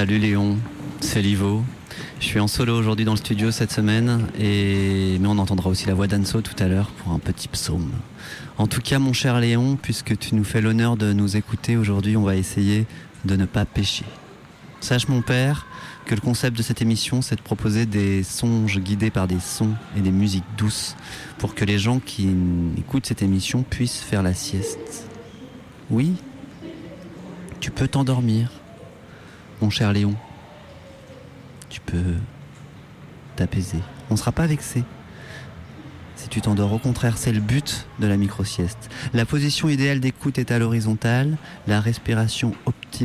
Salut Léon, c'est Livo. Je suis en solo aujourd'hui dans le studio cette semaine, mais on entendra aussi la voix d'Anso tout à l'heure pour un petit psaume. En tout cas, mon cher Léon, puisque tu nous fais l'honneur de nous écouter aujourd'hui, on va essayer de ne pas pécher. Sache mon père que le concept de cette émission, c'est de proposer des songes guidés par des sons et des musiques douces pour que les gens qui écoutent cette émission puissent faire la sieste. Oui, tu peux t'endormir, mon cher Léon. Tu peux t'apaiser. On ne sera pas vexé si tu t'endors. Au contraire, c'est le but de la micro-sieste. La position idéale d'écoute est à l'horizontale, la respiration optimale